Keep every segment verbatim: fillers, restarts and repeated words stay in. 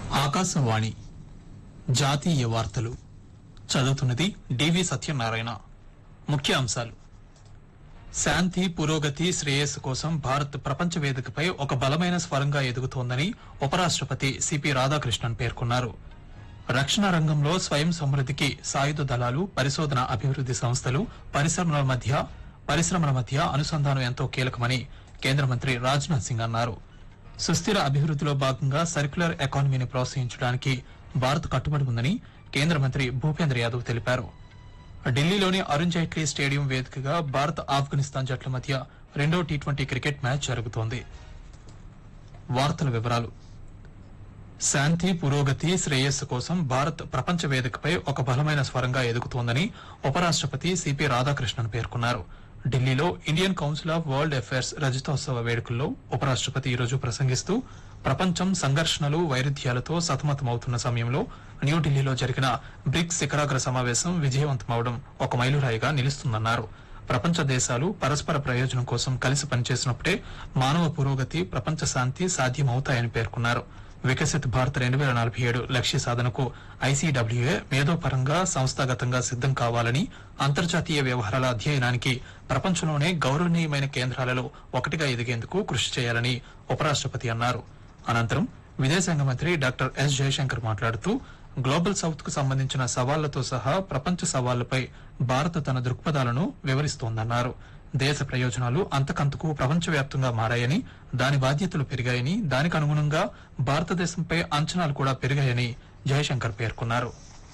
ఆకాశవాణి జాతీయ వార్తలు చదువుతున్నది డివి సత్యనారాయణ. ముఖ్య అంశాలు: శాంతి, పురోగతి, శ్రేయస్సు కోసం భారత్ ప్రపంచ వేదికపై ఒక బలమైన స్వరంగా ఎదుగుతోందని ఉపరాష్టపతి సిపి రాధాకృష్ణన్ పేర్కొన్నారు. రక్షణ రంగంలో స్వయం సమృద్దికి సాయుధ దళాలు, పరిశోధన అభివృద్ది సంస్థలు, పరిశ్రమల మధ్య పరిశ్రమల మధ్య అనుసంధానం ఎంతో కీలకమని కేంద్ర మంత్రి రాజ్నాథ్ సింగ్ అన్నారు. సుస్థిర అభివృద్దిలో భాగంగా సర్క్యులర్ ఎకానమీని ప్రోత్సహించడానికి భారత్ కట్టుబడి ఉందని కేంద్ర మంత్రి భూపేంద్ర యాదవ్ తెలిపారు. ఢిల్లీలోని అరుణ్ జైట్లీ స్టేడియం వేదికగా భారత్, ఆఫ్ఘనిస్తాన్ జట్ల మధ్య రెండో టీ ట్వంటీ క్రికెట్ మ్యాచ్ జరుగుతోంది. వార్తల వివరాలు: శాంతి, పురోగతి, శ్రేయస్సు కోసం భారత్ ప్రపంచ వేదికపై ఒక బలమైన స్వరంగా ఎదుగుతోందని ఉపరాష్టపతి సిపి రాధాకృష్ణన్ పేర్కొన్నారు. ఢిల్లీలో Indian council of world affairs రజతోత్సవ వేడుకల్లో ఉపరాష్టపతి ఈరోజు ప్రసంగిస్తూ ప్రపంచం సంఘర్షణలు, వైరుధ్యాలతో సతమతమవుతున్న సమయంలో న్యూఢిల్లీలో జరిగిన బ్రిక్స్ శిఖరాగ్ర సమావేశం విజయవంతమవడం ఒక మైలురాయిగా నిలుస్తుందన్నారు. ప్రపంచ దేశాలు పరస్పర ప్రయోజనం కోసం కలిసి పనిచేసినప్పుడే మానవ పురోగతి, ప్రపంచ శాంతి సాధ్యమవుతాయని పేర్కొన్నారు. వికసిత్ భారత్ రెండు వేల నలభై ఏడు లక్ష్య సాధనకు ఐసీడబ్ల్యూఏ మేధోపరంగా, సంస్థాగతంగా సిద్దం కావాలని, అంతర్జాతీయ వ్యవహారాల అధ్యయనానికి ప్రపంచంలోనే గౌరవనీయమైన కేంద్రాలలో ఒకటిగా ఎదిగేందుకు కృషి చేయాలని ఉపరాష్టపతి అన్నారు. అనంతరం విదేశాంగ మంత్రి డాక్టర్ ఎస్ జయశంకర్ మాట్లాడుతూ గ్లోబల్ సౌత్ కు సంబంధించిన సవాళ్లతో సహా ప్రపంచ సవాళ్లపై భారత్ తన దృక్పథాలను వివరిస్తోందన్నారు. దేశ ప్రయోజనాలు అంతకంతకు ప్రపంచవ్యాప్తంగా మారాయని, దాని బాధ్యతలు పెరిగాయని, దానికి అనుగుణంగా భారతదేశంపై అంచనాలు కూడా పెరిగాయని జయశంకర్ పేర్కొన్నారు.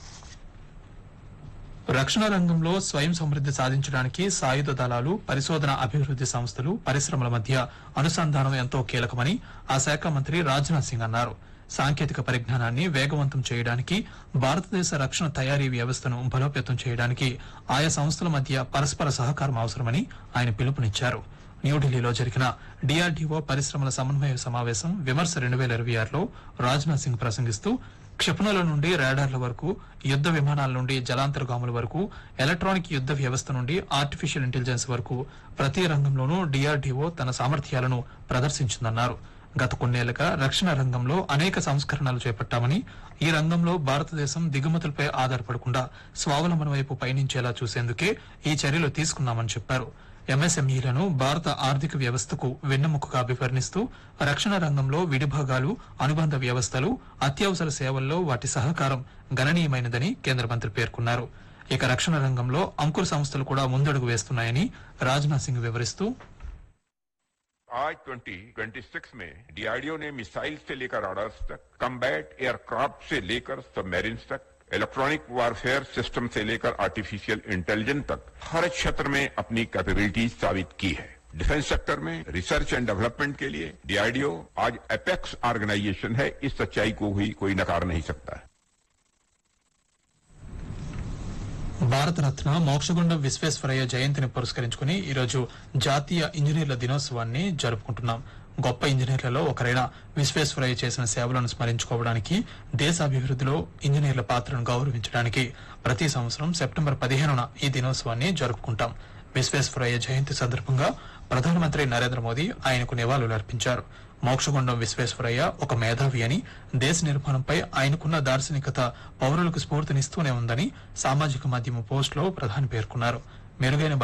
రక్షణ రంగంలో స్వయం సమృద్ది సాధించడానికి సాయుధ దళాలు, పరిశోధన అభివృద్ది సంస్థలు, పరిశ్రమల మధ్య అనుసంధానం ఎంతో కీలకమని ఆ శాఖ మంత్రి రాజ్నాథ్ సింగ్ అన్నారు. సాంకేతిక పరిజ్ఞానాన్ని వేగవంతం చేయడానికి, భారతదేశ రక్షణ తయారీ వ్యవస్థను బలోపేతం చేయడానికి ఆయా సంస్థల మధ్య పరస్పర సహకారం అవసరమని ఆయన పిలుపునిచ్చారు. న్యూఢిల్లీలో జరిగిన డీఆర్డీఓ పరిశ్రమల సమన్వయ సమావేశం విమర్శ రెండు వేల ఇరవై ఆరులో రాజ్నాథ్ సింగ్ ప్రసంగిస్తూ క్షిపణుల నుండి రాడార్ల వరకు, యుద్ద విమానాల నుండి జలాంతర్గాముల వరకు, ఎలక్ట్రానిక్ యుద్ద వ్యవస్థ నుండి ఆర్టిఫిషియల్ ఇంటెలిజెన్స్ వరకు ప్రతి రంగంలోనూ డీఆర్డీఓ తన సామర్థ్యాలను ప్రదర్శించిందన్నారు. గత కొన్నేళ్లుగా రక్షణ రంగంలో అనేక సంస్కరణలు చేపట్టామని, ఈ రంగంలో భారతదేశం దిగుమతులపై ఆధారపడకుండా స్వావలంబన వైపు పయనించేలా చూసేందుకే ఈ చర్యలు తీసుకున్నామని చెప్పారు. ఎంఎస్ఎంఈలను భారత ఆర్థిక వ్యవస్థకు వెన్నెముకగా అభివర్ణిస్తూ రక్షణ రంగంలో విడిభాగాలు, అనుబంధ వ్యవస్థలు, అత్యవసర సేవల్లో వాటి సహకారం గణనీయమైనదని కేంద్ర మంత్రి పేర్కొన్నారు. ఇక రక్షణ రంగంలో అంకుర సంస్థలు కూడా ముందడుగు వేస్తున్నాయని రాజ్నాథ్ సింగ్ వివరిస్తూ आज ट्वेंटी ट्वेंटी सिक्स में डीआरडीओ ने मिसाइल से लेकर राडार्स तक, कम्बैट एयरक्राफ्ट से लेकर सबमरीन्स तक, इलेक्ट्रॉनिक वारफेयर सिस्टम से लेकर आर्टिफिशियल इंटेलिजेंस तक हर क्षेत्र में अपनी कैपेबिलिटीज साबित की है. डिफेंस सेक्टर में रिसर्च एंड डेवलपमेंट के लिए डीआरडीओ आज एपेक्स ऑर्गेनाइजेशन है. इस सच्चाई को भी कोई नकार नहीं सकता है. భారతరత్న మోక్షగుండం విశ్వేశ్వరయ్య జయంతిని పురస్కరించుకుని ఈరోజు జాతీయ ఇంజనీర్ల దినోత్సవాన్ని జరుపుకుంటున్నాం. గొప్ప ఇంజనీర్లలో ఒకరైన విశ్వేశ్వరయ్య చేసిన సేవలను స్మరించుకోవడానికి, దేశ అభివృద్దిలో ఇంజనీర్ల పాత్రను గౌరవించడానికి ప్రతి సంవత్సరం సెప్టెంబర్ పదిహేనున ఈ దినోత్సవాన్ని జరుపుకుంటాం. విశ్వేశ్వరయ్య జయంతి సందర్భంగా ప్రధానమంత్రి నరేంద్ర మోదీ ఆయనకు నివాళులర్పించారు. మోక్షగుండం విశ్వేశ్వరయ్య ఒక మేధావి అని, దేశ నిర్మాణంపై ఆయనకున్న దార్శనికత పౌరులకు స్ఫూర్తినిస్తూనే ఉందని సామాజిక మాధ్యమ పోస్టులో ప్రధాని పేర్కొన్నారు. మెరుగైన